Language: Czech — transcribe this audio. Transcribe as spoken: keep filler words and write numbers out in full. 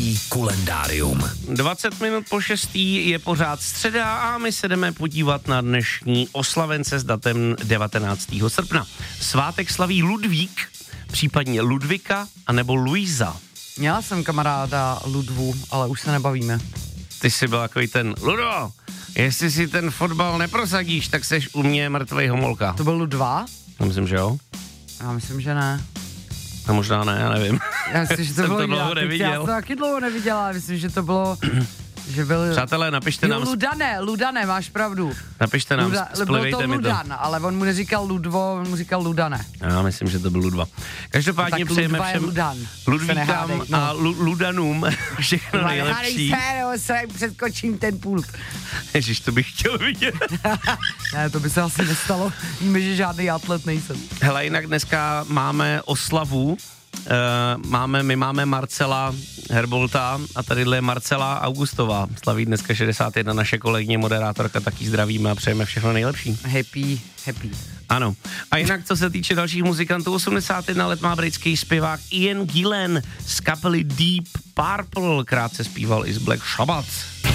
Pražský kalendárium. dvacet minut po šestý je pořád středa a my se jdeme podívat na dnešní oslavence s datem devatenáctého srpna. Svátek slaví Ludvík, případně Ludvika anebo Luisa. Měla jsem kamaráda Ludvu, ale už se nebavíme. Ty jsi byl takový ten, Ludo, jestli si ten fotbal neprosadíš, tak seš u mě mrtvej homolka. To byl Ludva? Já myslím, že jo. Já myslím, že ne. A možná ne, já nevím. Já myslím, že to Jsem bylo to dlouho jinak. neviděl. Já to taky dlouho neviděla, myslím, že to bylo, že byl... Přátelé, napište jo, nám... Ludane, Ludane, máš pravdu. Napište nám, Luda, byl splivejte to mi to. Ludan, ale on mu neříkal Ludvo, on mu říkal Ludane. Já myslím, že to byl Ludva. Každopádně No, tak přejeme Ludva je všem Ludan. Ludvíkám Se nehádej, no. a Lu- Ludanům všechno nejlepší. se, nebo se předkočím ten pult. Ježiš, to bych chtěl vidět. Ne, to by se asi nestalo. Víme, že žádný atlet nejsem. Hele, jinak dneska máme oslavu. Uh, máme, my máme Marcela Herbolta a tadyhle je Marcela Augustová. Slaví dneska šedesát jedna, naše kolegyně, moderátorka, taky zdravíme a přejeme všechno nejlepší. Happy, happy. Ano. A jinak, co se týče dalších muzikantů, osmdesát jedna let má britský zpěvák Ian Gillan z kapely Deep Purple, krátce zpíval i z Black Sabbath.